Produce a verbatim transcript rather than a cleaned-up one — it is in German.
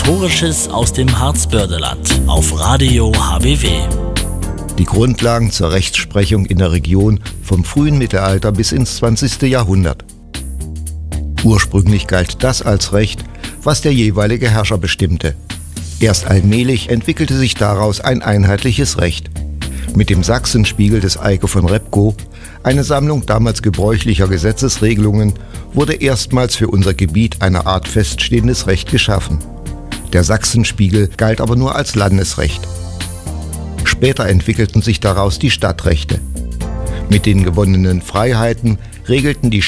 Historisches aus dem Harzbördeland auf Radio H B W. Die Grundlagen zur Rechtsprechung in der Region vom frühen Mittelalter bis ins zwanzigste Jahrhundert. Ursprünglich galt das als Recht, was der jeweilige Herrscher bestimmte. Erst allmählich entwickelte sich daraus ein einheitliches Recht. Mit dem Sachsenspiegel des Eike von Repgow, eine Sammlung damals gebräuchlicher Gesetzesregelungen, wurde erstmals für unser Gebiet eine Art feststehendes Recht geschaffen. Der Sachsenspiegel galt aber nur als Landesrecht. Später entwickelten sich daraus die Stadtrechte. Mit den gewonnenen Freiheiten regelten die